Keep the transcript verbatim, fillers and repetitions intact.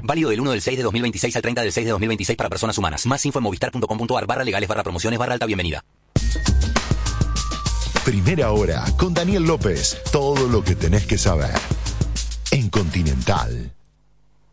Válido del uno del seis de dos mil veintiséis al treinta del seis de dos mil veintiséis para personas humanas. Más info en movistar.com.ar barra legales barra promociones barra alta bienvenida. Primera hora con Daniel López. Todo lo que tenés que saber en Continental.